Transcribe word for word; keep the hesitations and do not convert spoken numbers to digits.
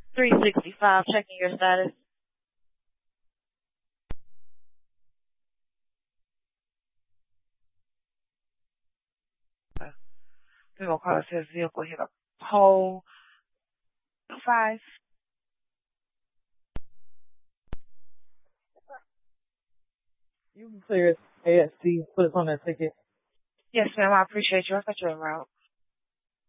three sixty-five, checking your status. Uh, We're gonna call it says vehicle hit a pole. Five. You can clear it A S C, put us on that ticket. Yes, ma'am. I appreciate you. I thought you were en route.